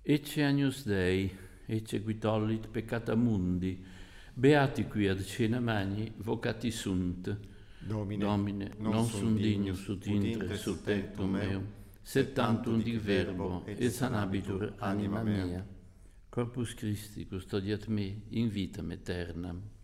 Ecce Agnus Dei, ecce qui tollit peccata mundi, beati qui ad cena magni, vocati sunt. Domine, non sunt dignus ut intre sul tectum meum, sed tantum dic verbo, et sanabitur anima mea. Corpus Christi custodiat me in vitam aeternam.